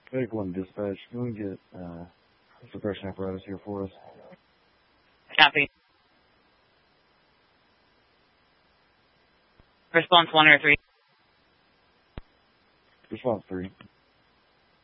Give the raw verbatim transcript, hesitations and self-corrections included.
Medical and dispatch, can we get uh, suppression apparatus here for us? Copy. Response one or three. Response three.